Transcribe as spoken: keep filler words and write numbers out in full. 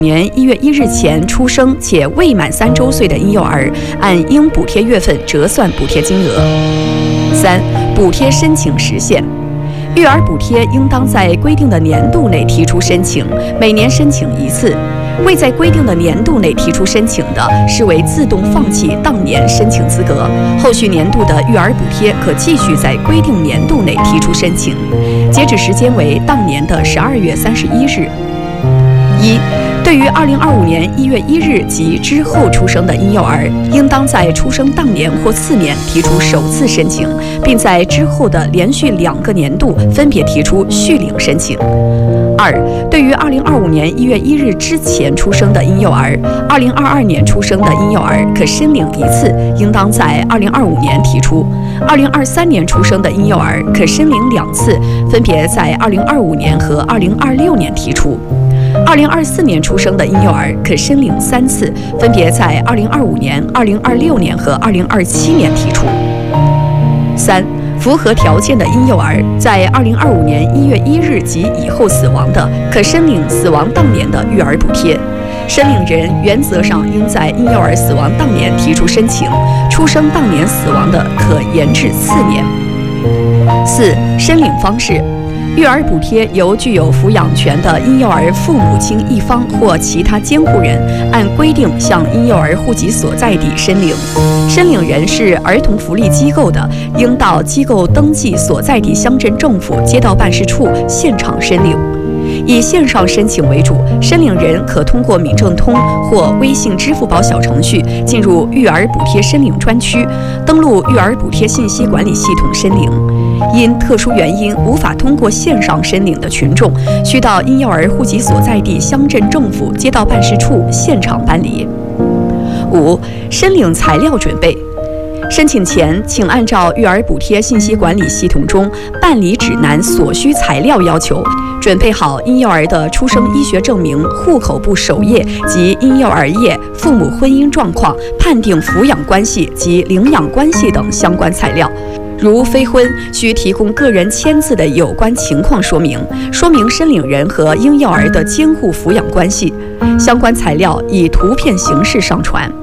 年一月一日前出生且未满三周岁的婴幼儿，按应补贴月份折算补贴金额。三、补贴申请时限。育儿补贴应当在规定的年度内提出申请，每年申请一次。未在规定的年度内提出申请的，视为自动放弃当年申请资格，后续年度的育儿补贴可继续在规定年度内提出申请，截止时间为当年的十二月三十一日。一、对于二零二五年一月一日及之后出生的婴幼儿，应当在出生当年或次年提出首次申请，并在之后的连续两个年度分别提出续领申请。二、对于二零二五年一月一日之前出生的婴幼儿，二零二二年出生的婴幼儿可申领一次，应当在二零二五年提出；二零二三年出生的婴幼儿可申领两次，分别在二零二五年和二零二六年提出。二零二四年出生的婴幼儿可申领三次，分别在二零二五年、二零二六年和二零二七年提出。三、符合条件的婴幼儿在二零二五年一月一日及以后死亡的，可申领死亡当年的育儿补贴。申领人原则上应在婴幼儿死亡当年提出申请，出生当年死亡的可延至四年。四、申领方式。育儿补贴由具有抚养权的婴幼儿父母亲一方或其他监护人按规定向婴幼儿户籍所在地申领。申领人是儿童福利机构的，应到机构登记所在地乡镇政府街道办事处现场申领。以线上申请为主，申领人可通过闽政通或微信、支付宝小程序进入育儿补贴申领专区，登录育儿补贴信息管理系统申领。因特殊原因无法通过线上申领的群众，需到婴幼儿户籍所在地乡镇政府街道办事处现场办理。五、申领材料准备。申请前，请按照育儿补贴信息管理系统中办理指南所需材料要求，准备好婴幼儿的出生医学证明、户口簿首页及婴幼儿页、父母婚姻状况、判定抚养关系及领养关系等相关材料。如非婚，需提供个人签字的有关情况说明，说明申领人和婴幼儿的监护抚养关系。相关材料以图片形式上传。